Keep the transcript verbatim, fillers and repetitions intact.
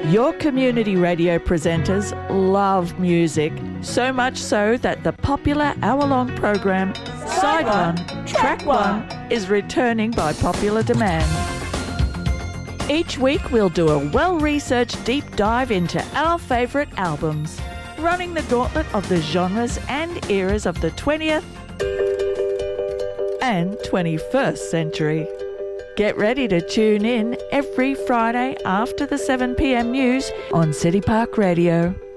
Your community radio presenters love music, so much so that the popular hour-long program Side One, Track One is returning by popular demand. Each week we'll do a well-researched deep dive into our favourite albums, running the gauntlet of the genres and eras of the twentieth and twenty-first century. Get ready to tune in every Friday after the seven p m news on City Park Radio.